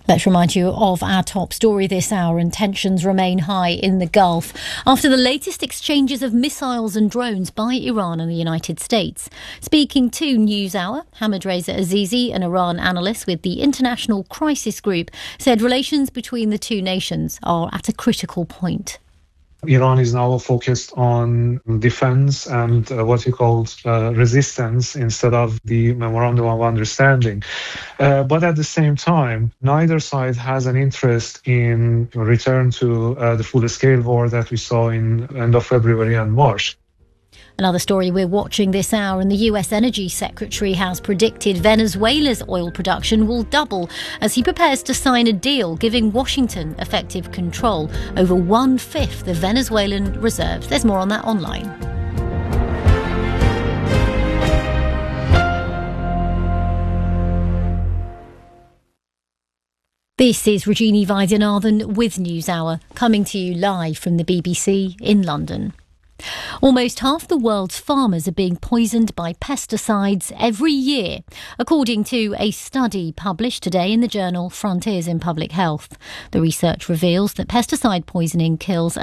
Let's remind you of our top story this hour, and tensions remain high in the Gulf after the latest exchanges of missiles and drones by Iran and the United States. Speaking to NewsHour, Hamid Reza Azizi, an Iran analyst with the International Crisis Group, said relations between the two nations are at a critical point. Iran is now focused on defense and what you called resistance instead of the memorandum of understanding. But at the same time, neither side has an interest in return to the full-scale war that we saw in end of February and March. Another story we're watching this hour, and the US Energy Secretary has predicted Venezuela's oil production will double as he prepares to sign a deal giving Washington effective control over 1/5 of Venezuelan reserves. There's more on that online. This is Regina Vaidyanathan with NewsHour, coming to you live from the BBC in London. Almost half the world's farmers are being poisoned by pesticides every year, according to a study published today in the journal Frontiers in Public Health. The research reveals that pesticide poisoning kills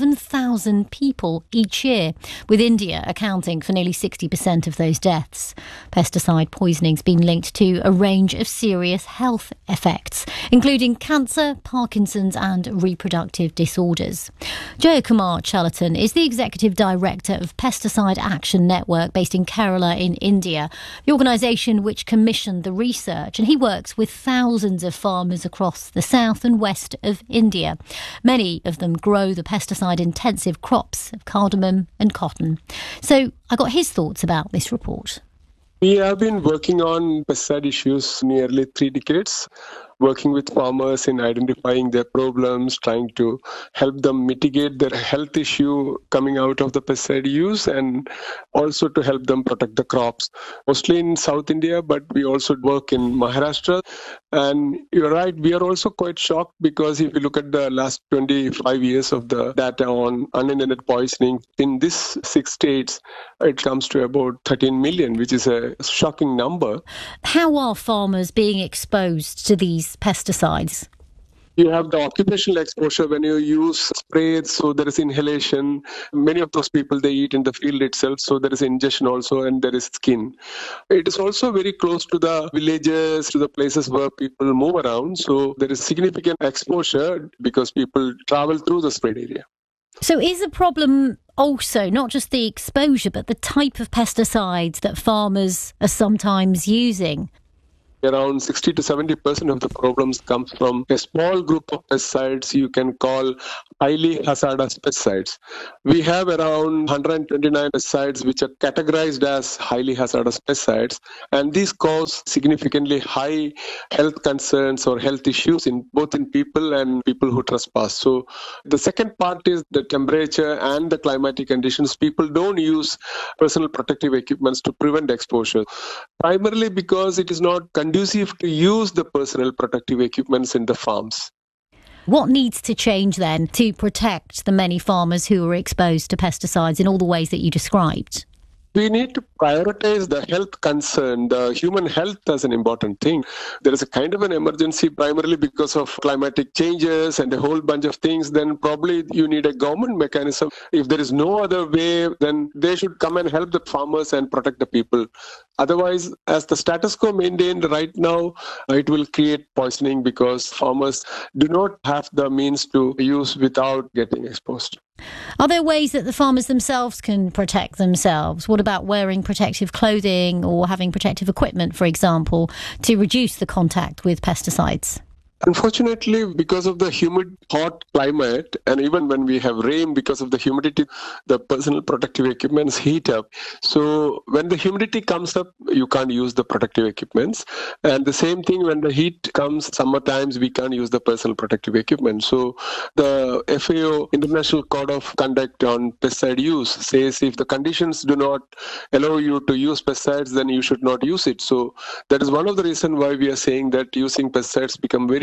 11,000 people each year, with India accounting for nearly 60% of those deaths. Pesticide poisoning's been linked to a range of serious health effects, including cancer, Parkinson's and reproductive disorders. Jayakumar Chalaton is the executive director of Pesticide Action Network based in Kerala in India, the organisation which commissioned the research, and he works with thousands of farmers across the south and west of India. Many of them grow the pesticide-intensive crops of cardamom and cotton. So I got his thoughts about this report. We have been working on pesticide issues nearly 3 decades, working with farmers in identifying their problems, trying to help them mitigate their health issue coming out of the pesticide use, and also to help them protect the crops, mostly in South India, but we also work in Maharashtra. And you're right, we are also quite shocked because if you look at the last 25 years of the data on unintended poisoning, in these 6 states, it comes to about 13 million, which is a shocking number. How are farmers being exposed to these pesticides? You have the occupational exposure when you use sprays, so there is inhalation. Many of those people, they eat in the field itself, so there is ingestion also, and there is skin. It is also very close to the villages, to the places where people move around, so there is significant exposure because people travel through the sprayed area. So is the problem also not just the exposure, but the type of pesticides that farmers are sometimes using? Around 60 to 70% of the problems comes from a small group of pesticides you can call highly hazardous pesticides. We have around 129 pesticides which are categorized as highly hazardous pesticides, and these cause significantly high health concerns or health issues in both in people and people who trespass. So the second part is the temperature and the climatic conditions. People don't use personal protective equipments to prevent exposure, primarily because it is not conducive to use the personal protective equipments in the farms. What needs to change then to protect the many farmers who are exposed to pesticides in all the ways that you described? We need to prioritize the health concern, the human health as an important thing. There is a kind of an emergency primarily because of climatic changes and a whole bunch of things. Then probably you need a government mechanism. If there is no other way, then they should come and help the farmers and protect the people. Otherwise, as the status quo maintained right now, it will create poisoning because farmers do not have the means to use without getting exposed. Are there ways that the farmers themselves can protect themselves? What about wearing protective clothing or having protective equipment, for example, to reduce the contact with pesticides? Unfortunately, because of the humid, hot climate, and even when we have rain, because of the humidity, the personal protective equipments heat up. So when the humidity comes up, you can't use the protective equipments. And the same thing when the heat comes, summertimes, we can't use the personal protective equipment. So the FAO, International Code of Conduct on Pesticide Use, says if the conditions do not allow you to use pesticides, then you should not use it. So that is one of the reasons why we are saying that using pesticides become very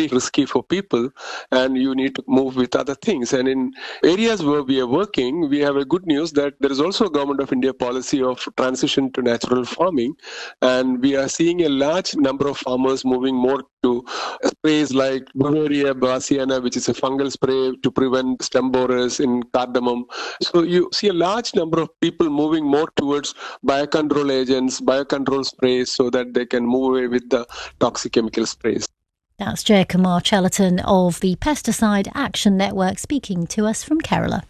very risky for people, and you need to move with other things. And in areas where we are working, we have a good news that there is also a Government of India policy of transition to natural farming, and we are seeing a large number of farmers moving more to sprays like Beauveria bassiana, which is a fungal spray to prevent stem borers in cardamom. So you see a large number of people moving more towards biocontrol agents, biocontrol sprays, so that they can move away with the toxic chemical sprays. That's Jayakumar Chelaton of the Pesticide Action Network speaking to us from Kerala.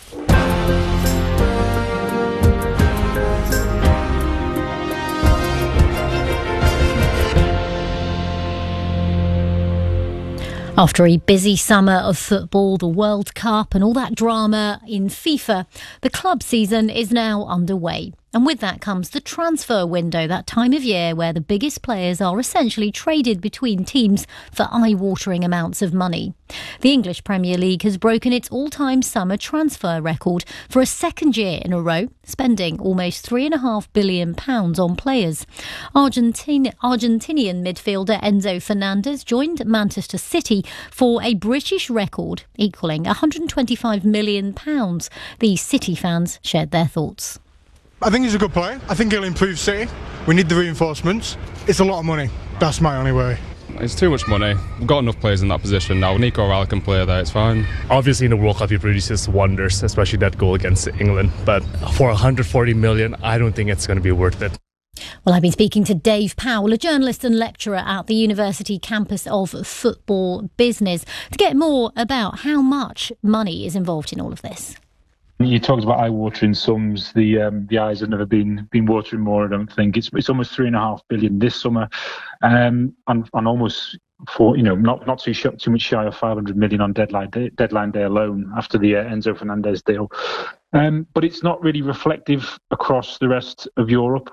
After a busy summer of football, the World Cup and all that drama in FIFA, the club season is now underway. And with that comes the transfer window, that time of year where the biggest players are essentially traded between teams for eye-watering amounts of money. The English Premier League has broken its all-time summer transfer record for a second year in a row, spending almost £3.5 billion on players. Argentinian midfielder Enzo Fernandez joined Manchester City for a British record equalling £125 million. The City fans shared their thoughts. I think he's a good player. I think he'll improve City. We need the reinforcements. It's a lot of money. That's my only worry. It's too much money. We've got enough players in that position now. Nico Ralli can play there, it's fine. Obviously in the World Cup he produces wonders, especially that goal against England. But for 140 million, I don't think it's going to be worth it. Well, I've been speaking to Dave Powell, a journalist and lecturer at the University Campus of Football Business, to get more about how much money is involved in all of this. You talked about eye-watering sums. The eyes have never been watering more. I don't think it's almost $3.5 billion this summer, and almost not too much shy of 500 million on deadline day alone after the Enzo Fernandez deal. But it's not really reflective across the rest of Europe.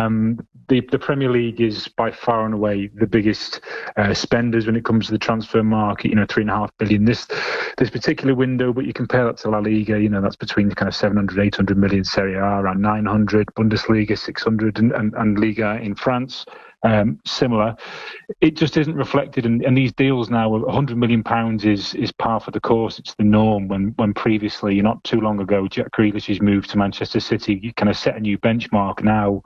The Premier League is by far and away the biggest spenders when it comes to the transfer market. $3.5 billion this particular window, but you compare that to La Liga. That's between kind of 700, 800 million. Serie A around 900, Bundesliga 600, and Liga in France. Similar. It just isn't reflected, and these deals now, £100 million is par for the course. It's the norm. When previously, not too long ago, Jack Grealish's move to Manchester City kind of set a new benchmark. Now,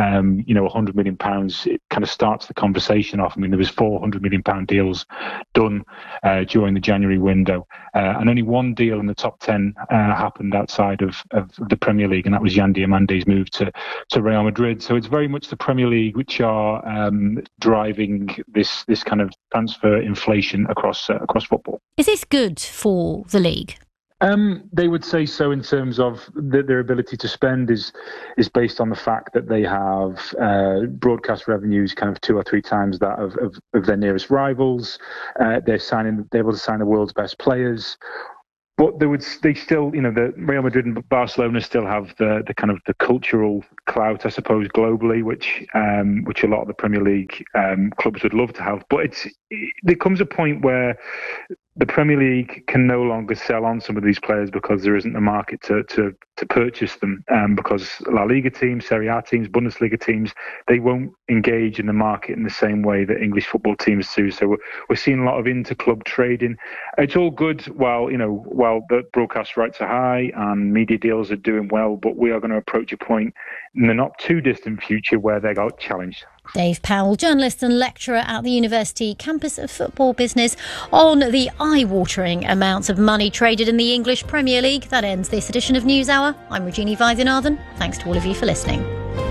£100 million, it kind of starts the conversation off. I mean, there was £400 million deals done during the January window, and only one deal in the top 10 happened outside of the Premier League, and that was Yan Diamandi's move to Real Madrid. So it's very much the Premier League which are driving this kind of transfer inflation across football. Is this good for the league? They would say so in terms of their ability to spend is based on the fact that they have broadcast revenues kind of 2 or 3 times that of their nearest rivals. They're able to sign the world's best players. But they still, the Real Madrid and Barcelona still have the kind of the cultural clout, I suppose, globally, which a lot of the Premier League clubs would love to have. But there comes a point where the Premier League can no longer sell on some of these players because there isn't a market to purchase them. Because La Liga teams, Serie A teams, Bundesliga teams, they won't engage in the market in the same way that English football teams do. So we're seeing a lot of inter-club trading. It's all good while the broadcast rights are high and media deals are doing well, but we are going to approach a point in the not too distant future where they got challenged. Dave Powell, journalist and lecturer at the University Campus of Football Business, on the eye-watering amounts of money traded in the English Premier League. That ends this edition of News Hour. I'm Rajini Vaidyanathan. Thanks to all of you for listening.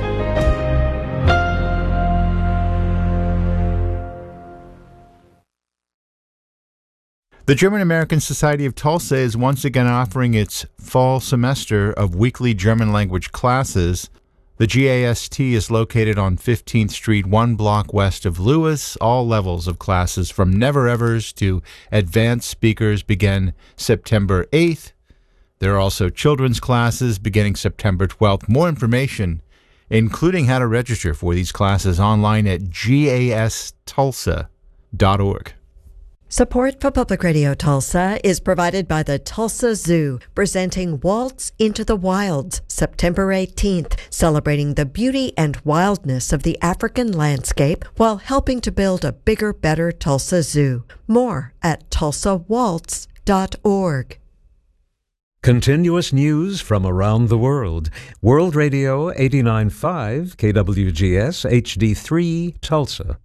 The German-American Society of Tulsa is once again offering its fall semester of weekly German language classes. The GAST is located on 15th Street, 1 block west of Lewis. All levels of classes from never-evers to advanced speakers begin September 8th. There are also children's classes beginning September 12th. More information, including how to register for these classes, online at gastulsa.org. Support for Public Radio Tulsa is provided by the Tulsa Zoo, presenting Waltz into the Wilds, September 18th, celebrating the beauty and wildness of the African landscape while helping to build a bigger, better Tulsa Zoo. More at tulsawaltz.org. Continuous news from around the world. World Radio 89.5 KWGS HD3 Tulsa.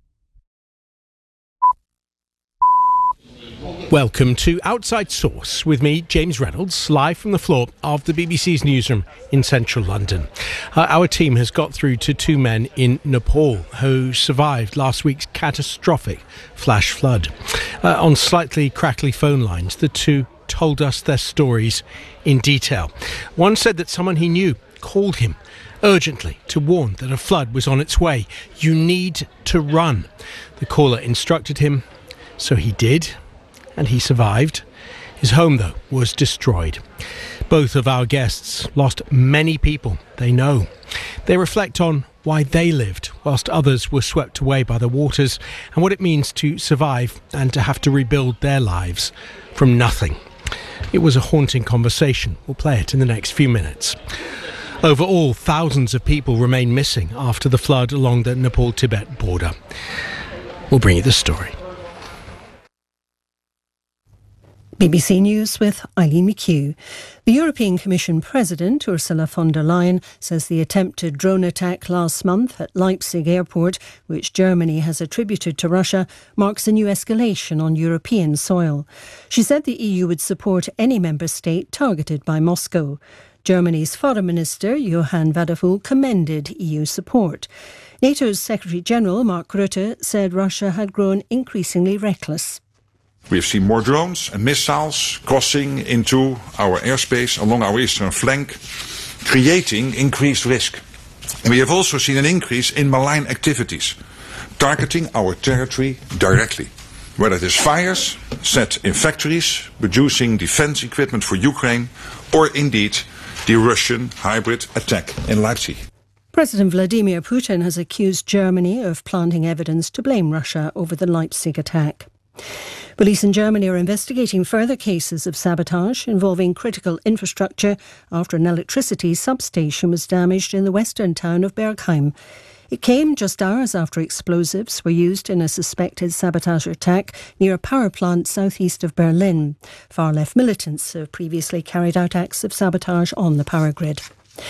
Welcome to Outside Source with me, James Reynolds, live from the floor of the BBC's newsroom in central London. Our team has got through to two men in Nepal who survived last week's catastrophic flash flood. On slightly crackly phone lines, the two told us their stories in detail. One said that someone he knew called him urgently to warn that a flood was on its way. You need to run. The caller instructed him, so he did. And he survived. His home, though, was destroyed. Both of our guests lost many people they know. They reflect on why they lived whilst others were swept away by the waters and what it means to survive and to have to rebuild their lives from nothing. It was a haunting conversation. We'll play it in the next few minutes. Overall, thousands of people remain missing after the flood along the Nepal-Tibet border. We'll bring you the story. BBC News with Eileen McHugh. The European Commission President Ursula von der Leyen says the attempted drone attack last month at Leipzig airport, which Germany has attributed to Russia, marks a new escalation on European soil. She said the EU would support any member state targeted by Moscow. Germany's Foreign Minister Johann Vadeful commended EU support. NATO's Secretary-General Mark Rutte said Russia had grown increasingly reckless. We have seen more drones and missiles crossing into our airspace along our eastern flank, creating increased risk. And we have also seen an increase in malign activities, targeting our territory directly, whether it is fires set in factories producing defense equipment for Ukraine, or indeed the Russian hybrid attack in Leipzig. President Vladimir Putin has accused Germany of planting evidence to blame Russia over the Leipzig attack. Police in Germany are investigating further cases of sabotage involving critical infrastructure after an electricity substation was damaged in the western town of Bergheim. It came just hours after explosives were used in a suspected sabotage attack near a power plant southeast of Berlin. Far-left militants have previously carried out acts of sabotage on the power grid.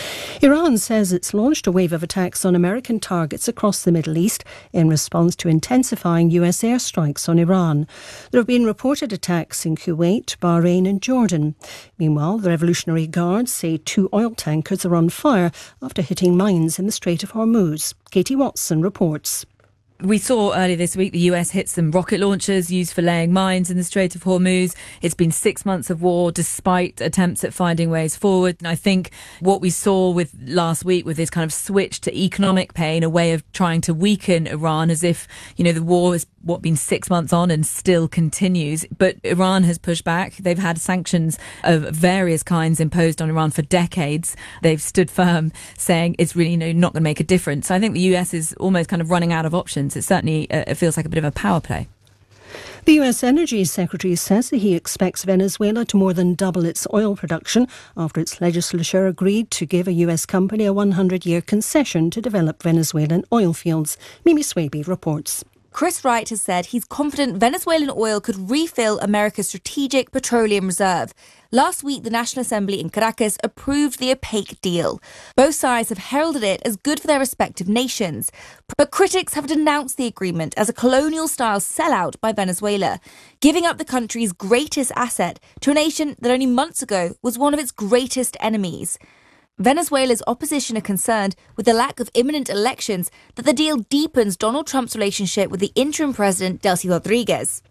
Iran says it's launched a wave of attacks on American targets across the Middle East in response to intensifying US airstrikes on Iran. There have been reported attacks in Kuwait, Bahrain and Jordan. Meanwhile, the Revolutionary Guards say 2 oil tankers are on fire after hitting mines in the Strait of Hormuz. Katie Watson reports. We saw earlier this week the US hit some rocket launchers used for laying mines in the Strait of Hormuz. It's been 6 months of war despite attempts at finding ways forward. And I think what we saw with last week with this kind of switch to economic pain, a way of trying to weaken Iran as if, the war has been 6 months on and still continues. But Iran has pushed back. They've had sanctions of various kinds imposed on Iran for decades. They've stood firm saying it's really not going to make a difference. So I think the US is almost kind of running out of options. It certainly feels like a bit of a power play. The US Energy Secretary says that he expects Venezuela to more than double its oil production after its legislature agreed to give a US company a 100-year concession to develop Venezuelan oil fields. Mimi Swaby reports. Chris Wright has said he's confident Venezuelan oil could refill America's strategic petroleum reserve. Last week, the National Assembly in Caracas approved the opaque deal. Both sides have heralded it as good for their respective nations. But critics have denounced the agreement as a colonial-style sellout by Venezuela, giving up the country's greatest asset to a nation that only months ago was one of its greatest enemies. Venezuela's opposition are concerned with the lack of imminent elections that the deal deepens Donald Trump's relationship with the interim president, Delcy Rodriguez.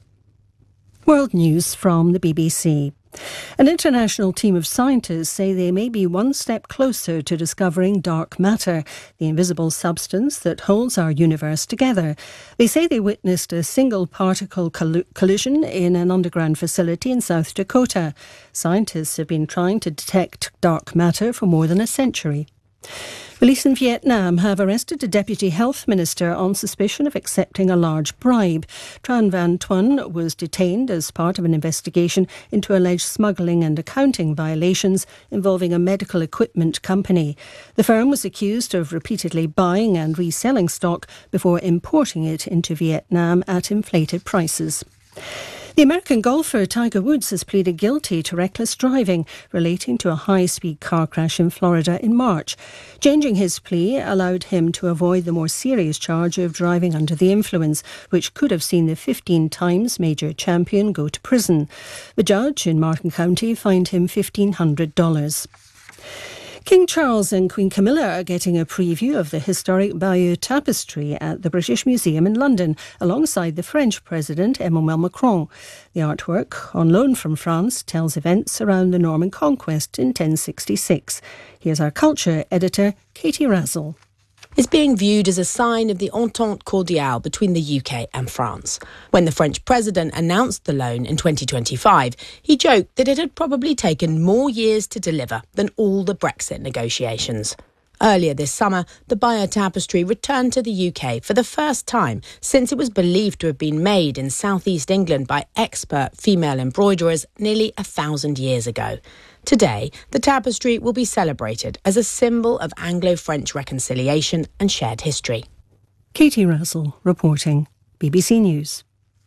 World News from the BBC. An international team of scientists say they may be one step closer to discovering dark matter, the invisible substance that holds our universe together. They say they witnessed a single particle collision in an underground facility in South Dakota. Scientists have been trying to detect dark matter for more than a century. Police in Vietnam have arrested a deputy health minister on suspicion of accepting a large bribe. Tran Van Tuan was detained as part of an investigation into alleged smuggling and accounting violations involving a medical equipment company. The firm was accused of repeatedly buying and reselling stock before importing it into Vietnam at inflated prices. The American golfer Tiger Woods has pleaded guilty to reckless driving relating to a high-speed car crash in Florida in March. Changing his plea allowed him to avoid the more serious charge of driving under the influence, which could have seen the 15 times major champion go to prison. The judge in Martin County fined him $1,500. King Charles and Queen Camilla are getting a preview of the historic Bayeux Tapestry at the British Museum in London, alongside the French President Emmanuel Macron. The artwork, on loan from France, tells events around the Norman conquest in 1066. Here's our culture editor, Katie Razzle. Is being viewed as a sign of the entente cordiale between the UK and France. When the French president announced the loan in 2025, he joked that it had probably taken more years to deliver than all the Brexit negotiations. Earlier this summer, the Bayeux Tapestry returned to the UK for the first time since it was believed to have been made in southeast England by expert female embroiderers nearly 1,000 years ago. Today, the tapestry will be celebrated as a symbol of Anglo-French reconciliation and shared history. Katie Razzle reporting, BBC News.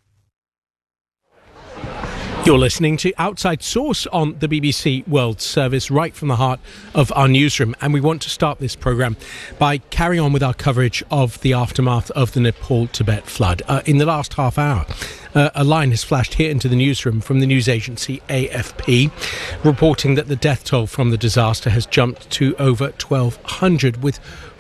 You're listening to Outside Source on the BBC World Service, right from the heart of our newsroom. And we want to start this programme by carrying on with our coverage of the aftermath of the Nepal-Tibet flood. In the last half hour, a line has flashed here into the newsroom from the news agency AFP, reporting that the death toll from the disaster has jumped to over 1,200, with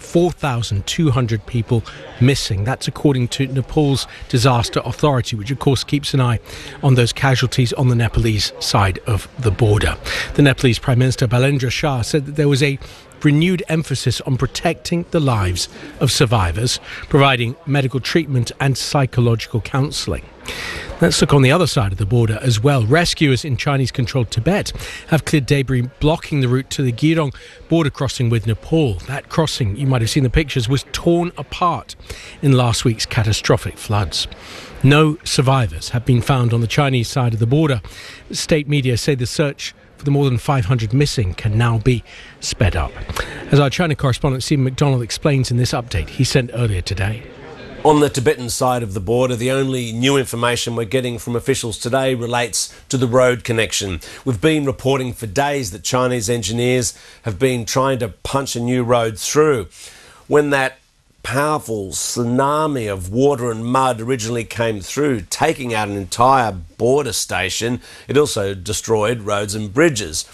4,200 people missing. That's according to Nepal's disaster authority, which of course keeps an eye on those casualties on the Nepalese side of the border. The Nepalese Prime Minister Balendra Shah said that there was a renewed emphasis on protecting the lives of survivors, providing medical treatment and psychological counselling. Let's look on the other side of the border as well. Rescuers in Chinese-controlled Tibet have cleared debris blocking the route to the Girong border crossing with Nepal. That crossing, you might have seen the pictures, was torn apart in last week's catastrophic floods. No survivors have been found on the Chinese side of the border. State media say the search for the more than 500 missing can now be sped up. As our China correspondent Stephen McDonald explains in this update he sent earlier today. On the Tibetan side of the border, the only new information we're getting from officials today relates to the road connection. We've been reporting for days that Chinese engineers have been trying to punch a new road through. When that powerful tsunami of water and mud originally came through, taking out an entire border station, it also destroyed roads and bridges.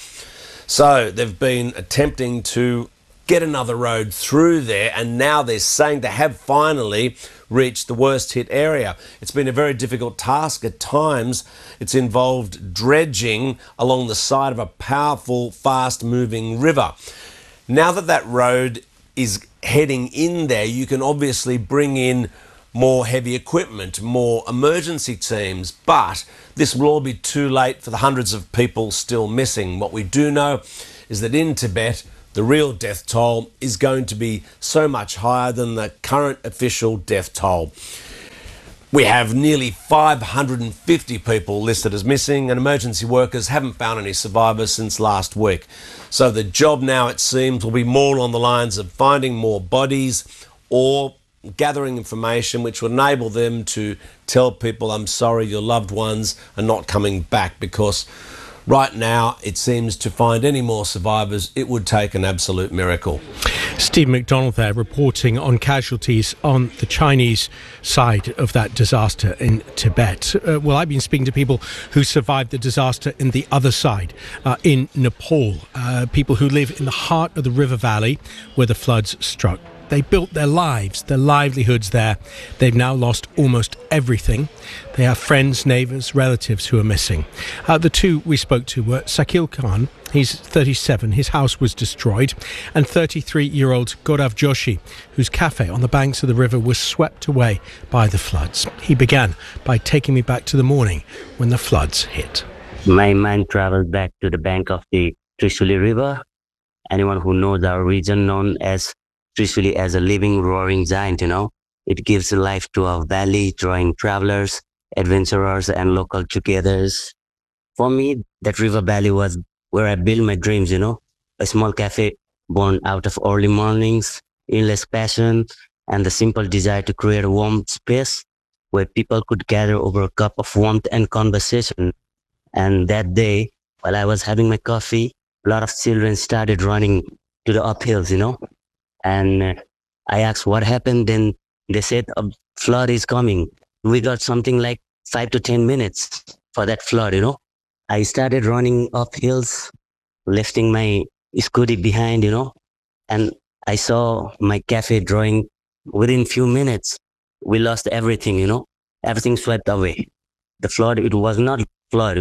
So they've been attempting to get another road through there, and now they're saying they have finally reached the worst hit area. It's been a very difficult task at times. It's involved dredging along the side of a powerful, fast-moving river. Now that that road is heading in there, you can obviously bring in more heavy equipment, more emergency teams, but this will all be too late for the hundreds of people still missing. What we do know is that in Tibet, the real death toll is going to be so much higher than the current official death toll. We have nearly 550 people listed as missing, and emergency workers haven't found any survivors since last week. So the job now, it seems, will be more along the lines of finding more bodies or gathering information which will enable them to tell people, I'm sorry, your loved ones are not coming back, because right now, it seems to find any more survivors, it would take an absolute miracle. Steve McDonald there reporting on casualties on the Chinese side of that disaster in Tibet. Well, I've been speaking to people who survived the disaster in the other side, in Nepal, people who live in the heart of the river valley where the floods struck. They built their lives, their livelihoods there. They've now lost almost everything. They have friends, neighbours, relatives who are missing. The two we spoke to were Sakil Khan, he's 37, his house was destroyed, and 33-year-old Gaurav Joshi, whose cafe on the banks of the river was swept away by the floods. He began by taking me back to the morning when the floods hit. My mind travelled back to the bank of the Trishuli River, anyone who knows our region, known as Trishuli as a living, roaring giant, It gives life to our valley, drawing travelers, adventurers, and local togethers. For me, that river valley was where I built my dreams, A small cafe born out of early mornings, endless passion, and the simple desire to create a warm space where people could gather over a cup of warmth and conversation. And that day, while I was having my coffee, a lot of children started running to the uphills, And I asked what happened. Then they said a flood is coming. We got something like 5 to 10 minutes for that flood, I started running up hills, lifting my scooty behind, and I saw my cafe drawing within few minutes. We lost everything, everything swept away. The flood, it was not flood,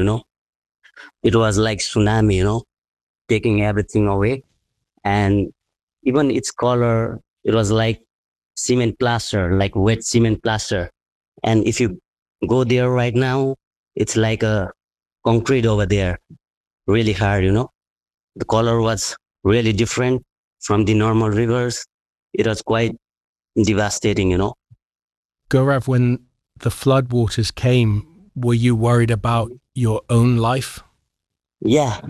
it was like tsunami, taking everything away. And even its color, it was like cement plaster, like wet cement plaster. And if you go there right now, it's like a concrete over there, really hard, The color was really different from the normal rivers. It was quite devastating, Gaurav, when the flood waters came, were you worried about your own life? Yeah.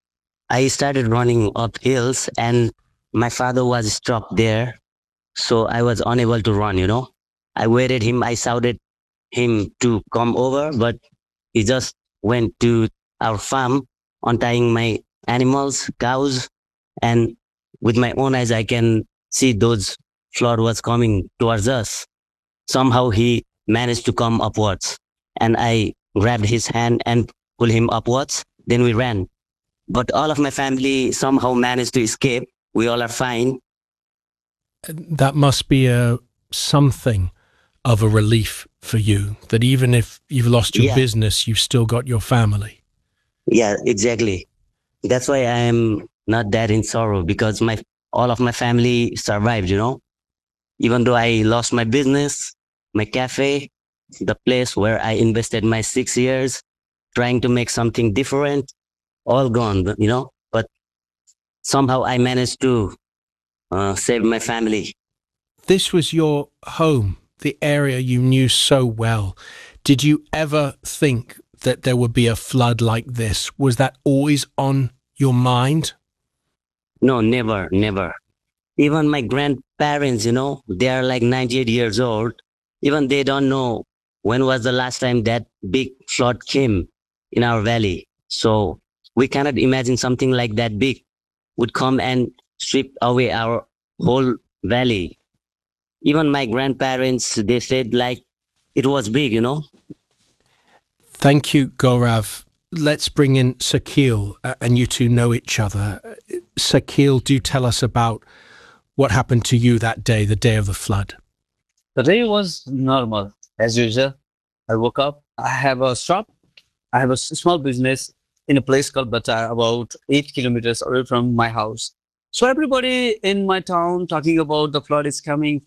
I started running up hills and my father was stopped there. So I was unable to run, I waited him, I shouted him to come over, but he just went to our farm, untying my animals, cows, and with my own eyes, I can see those flood was coming towards us. Somehow he managed to come upwards, and I grabbed his hand and pulled him upwards. Then we ran. But all of my family somehow managed to escape. We all are fine. That must be something of a relief for you, that even if you've lost your business, you've still got your family. Yeah, exactly. That's why I am not that in sorrow, because all of my family survived, Even though I lost my business, my cafe, the place where I invested my 6 years, trying to make something different, all gone, But somehow I managed to save my family. This was your home, the area you knew so well. Did you ever think that there would be a flood like this? Was that always on your mind? No, never. Even my grandparents, they are like 98 years old. Even they don't know when was the last time that big flood came in our valley. So we cannot imagine something like that big would come and sweep away our whole valley. Even my grandparents, they said like it was big, Thank you, Gaurav. Let's bring in Sakil, and you two know each other. Sakil, do tell us about what happened to you that day, the day of the flood. The day was normal, as usual. I woke up, I have a shop, I have a small business in a place called Bata, about 8 kilometers away from my house. So everybody in my town talking about the flood is coming.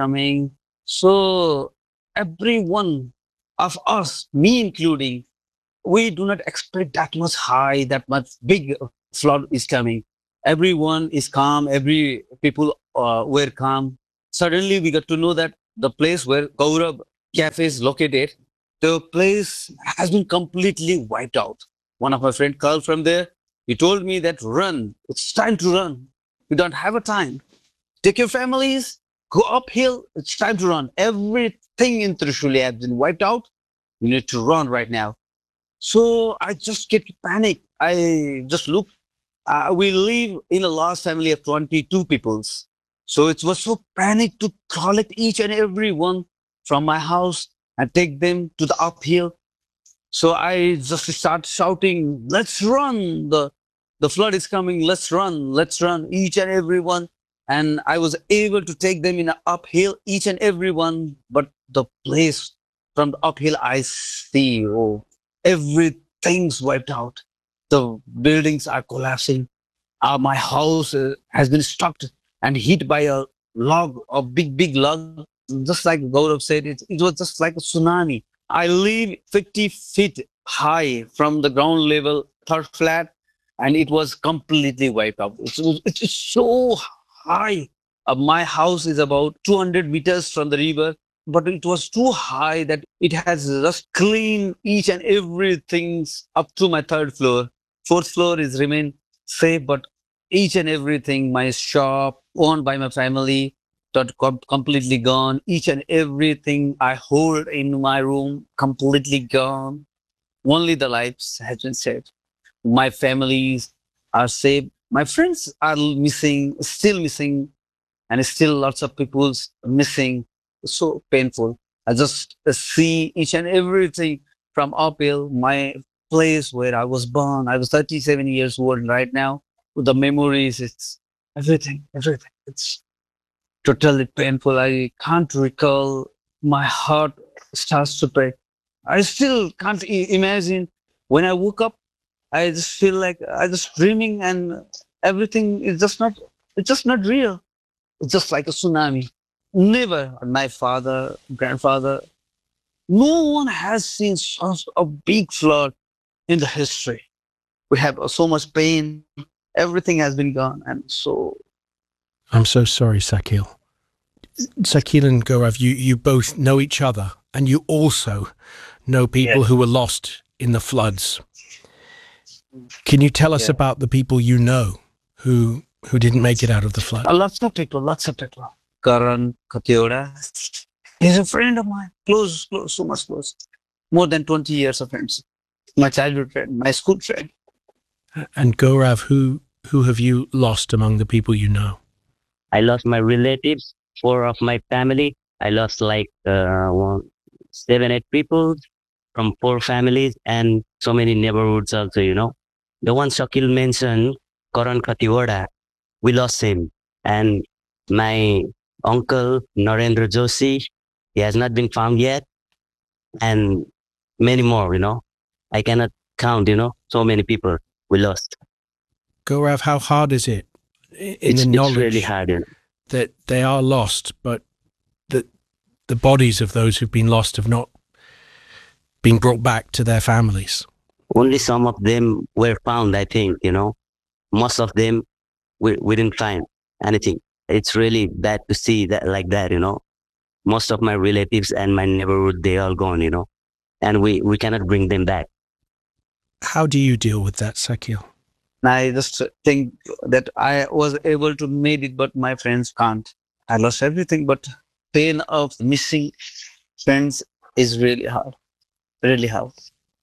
So every one of us, me including, we do not expect that much high, that much big flood is coming. Everyone is calm. Every people were calm. Suddenly we got to know that the place where Gaurav Cafe is located, the place has been completely wiped out. One of my friends called from there. He told me that run. It's time to run. You don't have a time. Take your families, go uphill. It's time to run. Everything in Trishuli has been wiped out. You need to run right now. So I just get panic. I just look. We live in a large family of 22 people. So it was so panic to collect each and every one from my house and take them to the uphill. So I just start shouting, let's run. The flood is coming. Let's run, each and every one. And I was able to take them in an uphill, each and every one. But the place from the uphill, I see, everything's wiped out. The buildings are collapsing. My house has been struck and hit by a log, a big log. Just like Gaurav said, it was just like a tsunami. I live 50 feet high from the ground level, third flat. and it was completely wiped out. It's so high. My house is about 200 meters from the river, but it was too high that it has just cleaned each and everything up to my third floor. Fourth floor is remain safe, but each and everything, my shop owned by my family, got completely gone. Each and everything I hold in my room, completely gone. Only the lives has been saved. My families are safe. My friends are missing, still missing, and still lots of people missing. So painful. I just see each and everything from uphill, my place where I was born. I was 37 years old right now. With the memories, it's everything. It's totally painful. I can't recall. My heart starts to break. I still can't imagine. When I woke up, I just feel like I just dreaming, and everything is just not. It's just not real. It's just like a tsunami. Never, my father, grandfather, no one has seen such a big flood in the history. We have so much pain. Everything has been gone, and so. I'm so sorry, Sakil. Sakil and Gaurav, you both know each other, and you also know people who were lost in the floods. Can you tell us about the people you know who didn't make it out of the flood? Lots of people. Karan Katioda. He's a friend of mine. Close, so much close. More than 20 years of friends. My childhood friend, my school friend. And Gaurav, who have you lost among the people you know? I lost my relatives, 4 of my family. I lost like 7, 8 people from 4 families and so many neighborhoods also, you know. The one Shakil mentioned, Karan Khatiwada, we lost him. And my uncle, Narendra Joshi, he has not been found yet. And many more, you know. I cannot count, you know, so many people we lost. Gaurav, how hard is it It's really hard, you know, that they are lost, but the bodies of those who've been lost have not been brought back to their families? Only some of them were found, I think, you know. Most of them, we didn't find anything. It's really bad to see that like that, you know. Most of my relatives and my neighborhood, they all gone, you know, and we cannot bring them back. How do you deal with that, Sakil? I just think that I was able to make it, but my friends can't. I lost everything, but pain of missing friends is really hard. Really hard.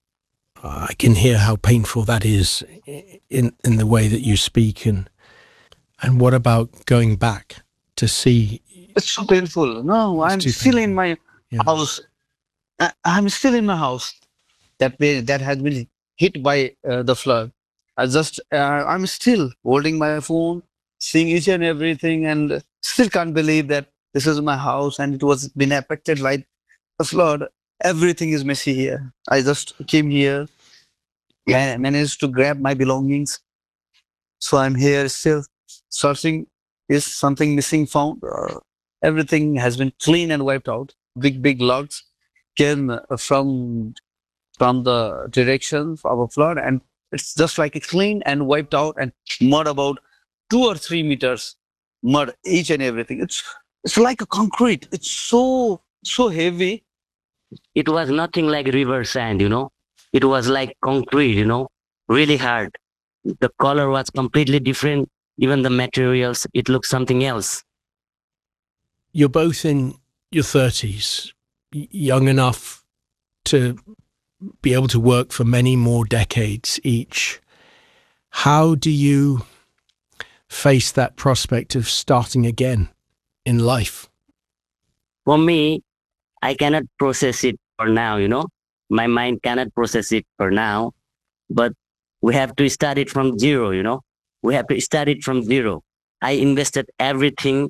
I can hear how painful that is in the way that you speak. And what about going back to see? It's so painful. No, I'm still in my house. I'm still in my house that has been hit by the flood. I'm still holding my phone, seeing each and everything, and still can't believe that this is my house and it was been affected by the flood. Everything is messy here. I just came here, managed to grab my belongings. So I'm here still searching. Is something missing found? Everything has been clean and wiped out. Big logs came from the direction of a flood, and it's just like a clean and wiped out, and mud about 2 or 3 meters, mud each and everything. It's like a concrete. It's so heavy. It was nothing like river sand, you know. It was like concrete, you know, really hard. The color was completely different. Even the materials, it looked something else. You're both in your 30s, young enough to be able to work for many more decades each. How do you face that prospect of starting again in life? For me, I cannot process it for now, you know. My mind cannot process it for now. But we have to start it from zero, you know. We have to start it from zero. I invested everything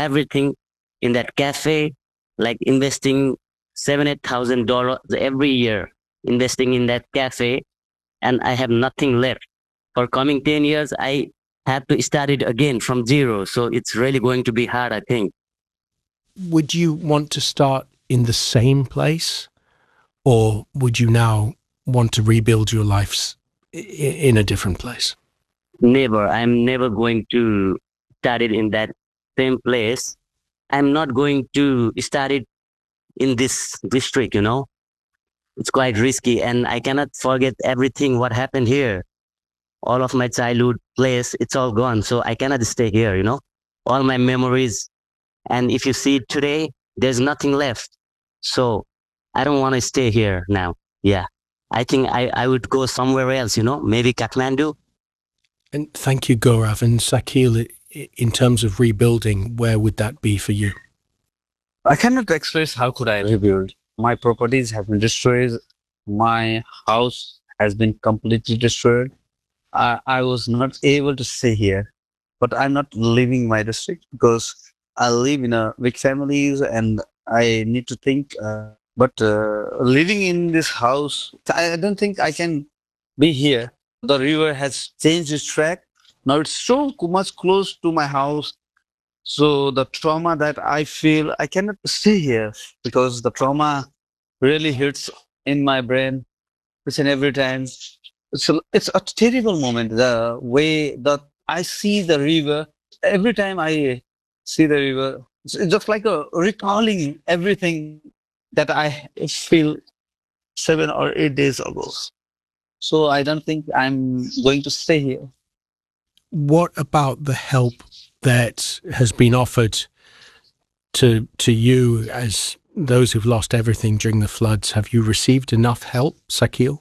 in that cafe, like investing $7,000-8,000 every year, investing in that cafe, and I have nothing left. For coming 10 years, I have to start it again from zero. So it's really going to be hard, I think. Would you want to start in the same place, or would you now want to rebuild your lives in a different place? Never. I'm never going to study in that same place. I'm not going to study in this district, It's quite risky, and I cannot forget everything what happened here. All of my childhood place, it's all gone. So I cannot stay here, All my memories. And if you see it today, there's nothing left. So I don't want to stay here now. Yeah. I think I would go somewhere else, maybe Kathmandu. And thank you, Gaurav. And Sakil, in terms of rebuilding, where would that be for you? I cannot express how could I rebuild. My properties have been destroyed. My house has been completely destroyed. I was not able to stay here, but I'm not leaving my district because I live in a big families and I need to think. But living in this house, I don't think I can be here. The river has changed its track. Now it's so much close to my house. So the trauma that I feel, I cannot stay here because the trauma really hits in my brain each and every time. So it's a terrible moment. The way that I see the river, every time I see the river, it's just like recalling everything that I feel 7 or 8 days ago. So I don't think I'm going to stay here. What about the help that has been offered to you as those who've lost everything during the floods? Have you received enough help, Sakil?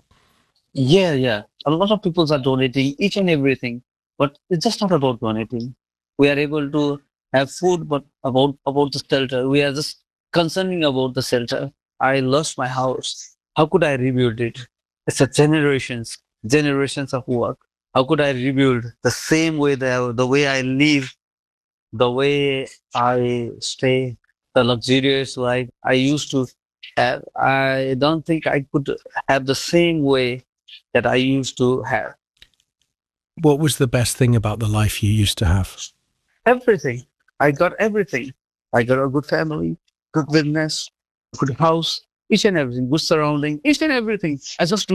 Yeah. A lot of people are donating each and everything, but it's just not about donating. We are able to have food, but about the shelter. We are just concerning about the shelter. I lost my house. How could I rebuild it? It's a generations of work. How could I rebuild the same way, the way I live, the way I stay, the luxurious life I used to have? I don't think I could have the same way that I used to have. What was the best thing about the life you used to have? Everything. I got everything. I got a good family, good business, good house, each and everything, good surrounding, each and everything. I just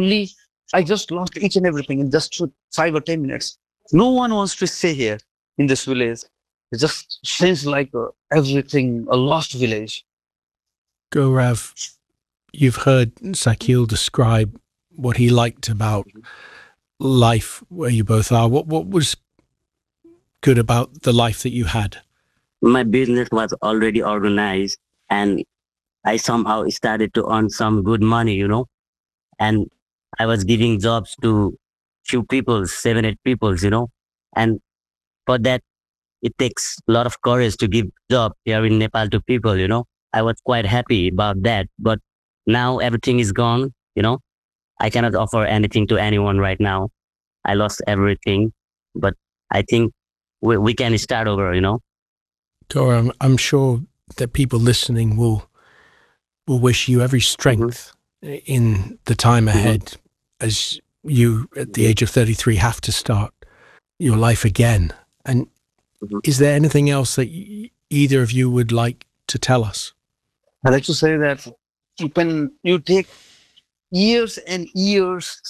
lost each and everything in just 5 or 10 minutes. No one wants to stay here in this village. It just seems like everything, a lost village. Gaurav, you've heard Sakil describe what he liked about life where you both are. What was good about the life that you had? My business was already organized and I somehow started to earn some good money, and I was giving jobs to few people, 7, 8 people, and for that, it takes a lot of courage to give job here in Nepal to people, I was quite happy about that, but now everything is gone, I cannot offer anything to anyone right now. I lost everything, but I think we can start over, Gaurav, I'm sure that people listening will wish you every strength in the time ahead as you, at the age of 33, have to start your life again. And is there anything else that either of you would like to tell us? I'd like to say that when you take years and years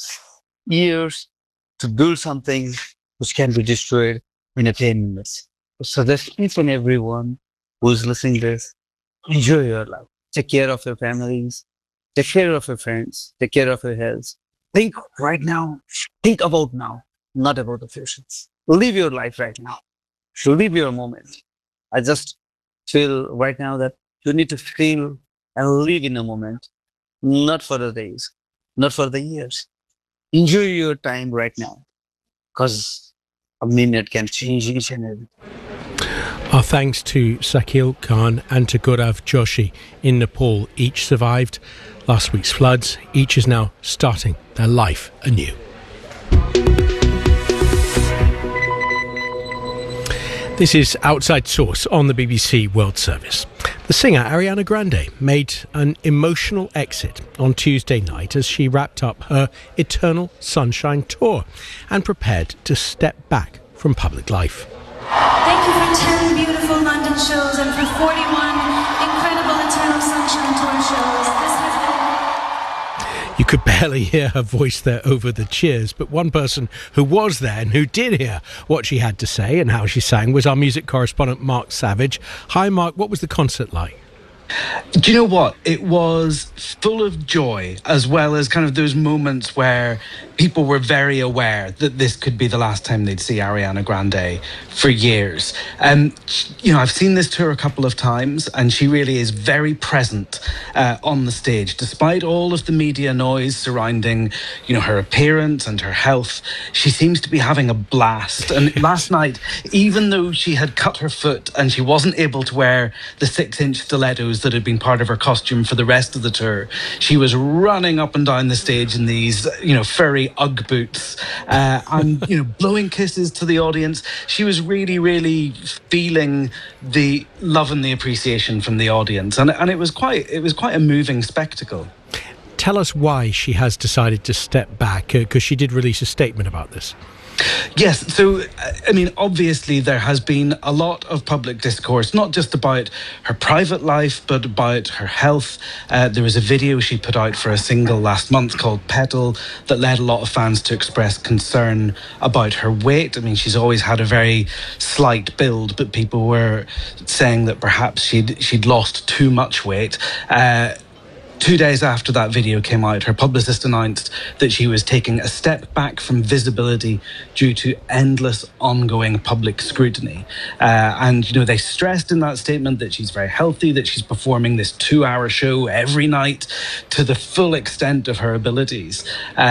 to build something which can be destroyed in 10 minutes. So that's each and everyone who's listening to this, enjoy your life. Take care of your families. Take care of your friends. Take care of your health. Think right now. Think about now, not about the future. Live your life right now. Live your moment. I just feel right now that you need to feel and live in a moment, not for the days, not for the years. Enjoy your time right now, because a minute can change each and everything. Our thanks to Sakil Khan and to Gaurav Joshi in Nepal. Each survived last week's floods. Each is now starting their life anew. This is Outside Source on the BBC World Service. The singer Ariana Grande made an emotional exit on Tuesday night as she wrapped up her Eternal Sunshine tour and prepared to step back from public life. Thank you for 10 beautiful London shows and for 41 incredible Eternal Sunshine tour shows. You could barely hear her voice there over the cheers, but one person who was there and who did hear what she had to say and how she sang was our music correspondent Mark Savage. Hi Mark, what was the concert like? Do you know what? It was full of joy, as well as kind of those moments where people were very aware that this could be the last time they'd see Ariana Grande for years. You know, I've seen this tour a couple of times, and she really is very present on the stage. Despite all of the media noise surrounding, you know, her appearance and her health, she seems to be having a blast. And last night, even though she had cut her foot and she wasn't able to wear the 6-inch stilettos that had been part of her costume for the rest of the tour, she was running up and down the stage in these, you know, furry Ugg boots and, you know, blowing kisses to the audience. She was really, really feeling the love and the appreciation from the audience, and it was quite a moving spectacle. Tell us why she has decided to step back, because she did release a statement about this. Yes, so, I mean, obviously there has been a lot of public discourse, not just about her private life, but about her health. There was a video she put out for a single last month called Petal that led a lot of fans to express concern about her weight. I mean, she's always had a very slight build, but people were saying that perhaps she'd lost too much weight. 2 days after that video came out, her publicist announced that she was taking a step back from visibility due to endless ongoing public scrutiny. And, you know, they stressed in that statement that she's very healthy, that she's performing this 2-hour show every night to the full extent of her abilities.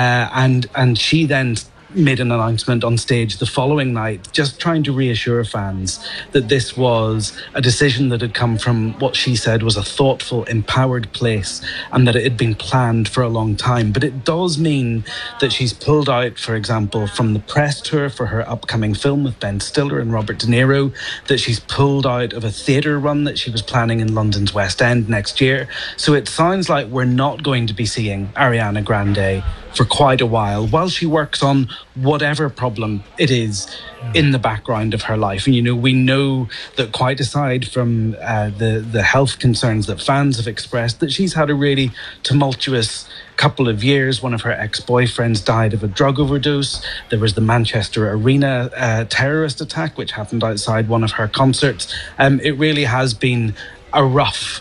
And she then made an announcement on stage the following night, just trying to reassure fans that this was a decision that had come from what she said was a thoughtful, empowered place, and that it had been planned for a long time. But it does mean that she's pulled out, for example, from the press tour for her upcoming film with Ben Stiller and Robert De Niro, that she's pulled out of a theatre run that she was planning in London's West End next year. So it sounds like we're not going to be seeing Ariana Grande for quite a while she works on whatever problem it is in the background of her life. And, you know, we know that quite aside from the health concerns that fans have expressed, that she's had a really tumultuous couple of years. One of her ex-boyfriends died of a drug overdose. There was the Manchester Arena terrorist attack, which happened outside one of her concerts. It really has been a rough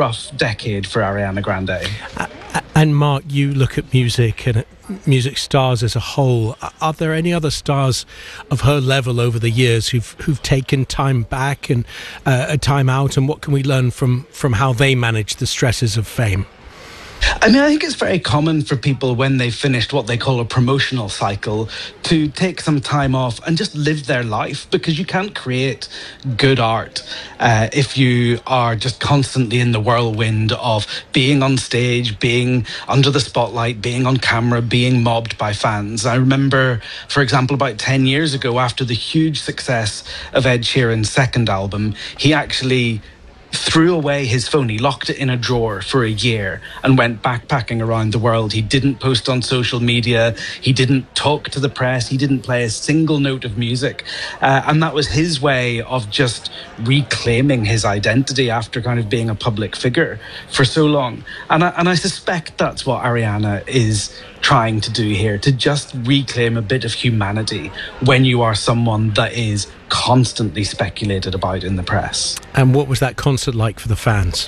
decade for Ariana Grande. And Mark, you look at music and at music stars as a whole. Are there any other stars of her level over the years who've taken time back and a time out, and what can we learn from how they manage the stresses of fame? I mean, I think it's very common for people when they've finished what they call a promotional cycle to take some time off and just live their life, because you can't create good art if you are just constantly in the whirlwind of being on stage, being under the spotlight, being on camera, being mobbed by fans. I remember, for example, about 10 years ago, after the huge success of Ed Sheeran's second album, he actually threw away his phone. He locked it in a drawer for a year and went backpacking around the world. He didn't post on social media. He didn't talk to the press. He didn't play a single note of music. And that was his way of just reclaiming his identity after kind of being a public figure for so long. And I suspect that's what Ariana is trying to do here, to just reclaim a bit of humanity when you are someone that is constantly speculated about in the press. And what was that concert like for the fans?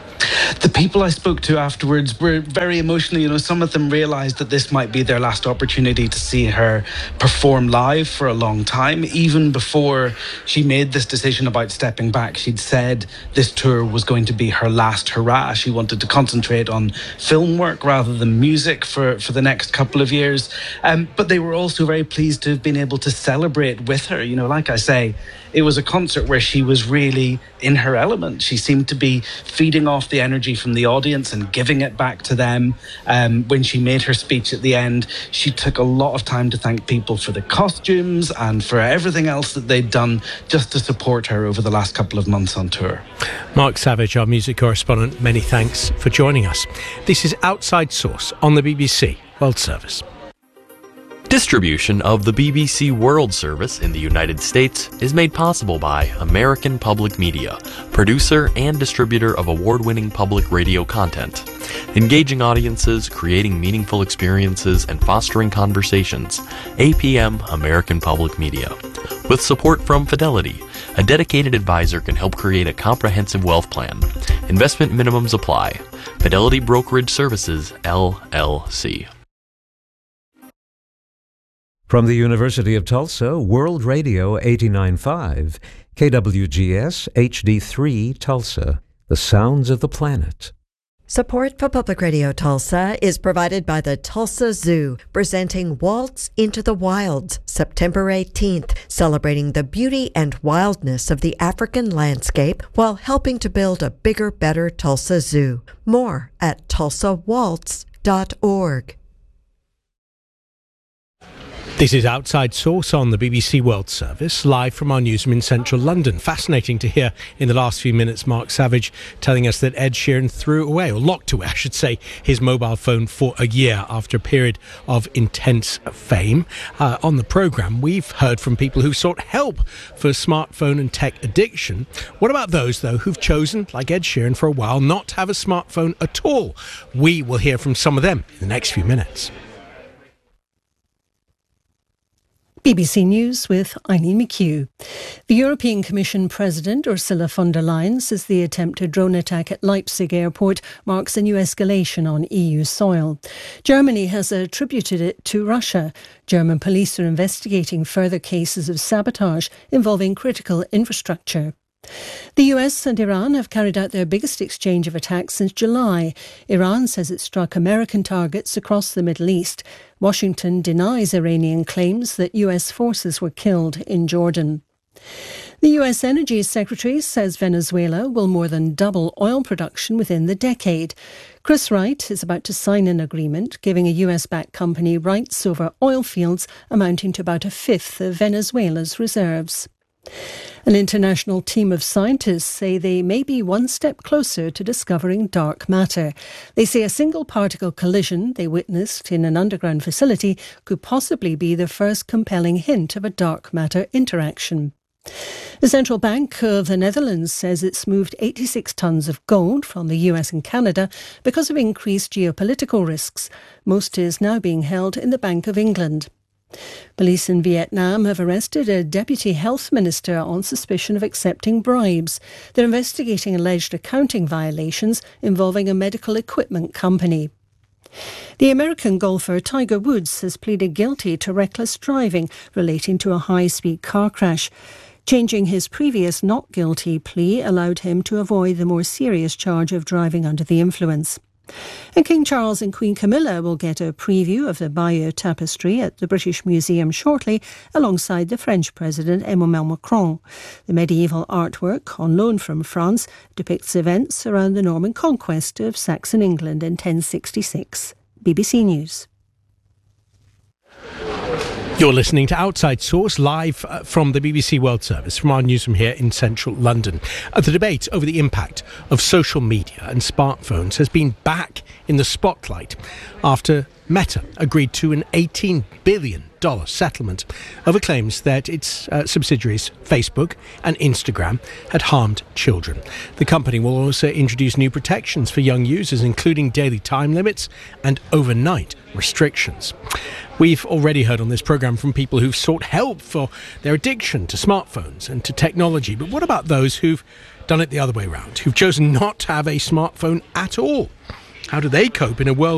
The people I spoke to afterwards were very emotional. You know, some of them realised that this might be their last opportunity to see her perform live for a long time. Even before she made this decision about stepping back, she'd said this tour was going to be her last hurrah. She wanted to concentrate on film work rather than music for the next couple of years. But they were also very pleased to have been able to celebrate with her. You know, like I say, it was a concert where she was really in her element. She seemed to be feeding off the energy from the audience and giving it back to them. When she made her speech at the end, she took a lot of time to thank people for the costumes and for everything else that they'd done just to support her over the last couple of months on tour. Mark Savage, our music correspondent, many thanks for joining us. This is Outside Source on the BBC World Service. Distribution of the BBC World Service in the United States is made possible by American Public Media, producer and distributor of award-winning public radio content. Engaging audiences, creating meaningful experiences, and fostering conversations. APM American Public Media. With support from Fidelity, a dedicated advisor can help create a comprehensive wealth plan. Investment minimums apply. Fidelity Brokerage Services, LLC. From the University of Tulsa, World Radio 89.5, KWGS HD3 Tulsa, the sounds of the planet. Support for Public Radio Tulsa is provided by the Tulsa Zoo, presenting Waltz into the Wilds, September 18th, celebrating the beauty and wildness of the African landscape while helping to build a bigger, better Tulsa Zoo. More at tulsawaltz.org. This is Outside Source on the BBC World Service, live from our newsroom in central London. Fascinating to hear in the last few minutes Mark Savage telling us that Ed Sheeran threw away, or locked away, I should say, his mobile phone for a year after a period of intense fame. On the programme, we've heard from people who sought help for smartphone and tech addiction. What about those, though, who've chosen, like Ed Sheeran for a while, not to have a smartphone at all? We will hear from some of them in the next few minutes. BBC News with Eileen McHugh. The European Commission President Ursula von der Leyen says the attempted drone attack at Leipzig airport marks a new escalation on EU soil. Germany has attributed it to Russia. German police are investigating further cases of sabotage involving critical infrastructure. The US and Iran have carried out their biggest exchange of attacks since July. Iran says it struck American targets across the Middle East. Washington denies Iranian claims that US forces were killed in Jordan. The US Energy Secretary says Venezuela will more than double oil production within the decade. Chris Wright is about to sign an agreement giving a US-backed company rights over oil fields amounting to about a fifth of Venezuela's reserves. An international team of scientists say they may be one step closer to discovering dark matter. They say a single particle collision they witnessed in an underground facility could possibly be the first compelling hint of a dark matter interaction. The Central Bank of the Netherlands says it's moved 86 tonnes of gold from the US and Canada because of increased geopolitical risks. Most is now being held in the Bank of England. Police in Vietnam have arrested a deputy health minister on suspicion of accepting bribes. They're investigating alleged accounting violations involving a medical equipment company. The American golfer Tiger Woods has pleaded guilty to reckless driving relating to a high-speed car crash. Changing his previous not guilty plea allowed him to avoid the more serious charge of driving under the influence. And King Charles and Queen Camilla will get a preview of the Bayeux Tapestry at the British Museum shortly, alongside the French President Emmanuel Macron. The medieval artwork, on loan from France, depicts events around the Norman conquest of Saxon England in 1066. BBC News. You're listening to Outside Source, live from the BBC World Service, from our newsroom here in central London. The debate over the impact of social media and smartphones has been back in the spotlight after Meta agreed to an $18 billion settlement over claims that its subsidiaries, Facebook and Instagram, had harmed children. The company will also introduce new protections for young users, including daily time limits and overnight restrictions. We've already heard on this programme from people who've sought help for their addiction to smartphones and to technology. But what about those who've done it the other way around, who've chosen not to have a smartphone at all? How do they cope in a world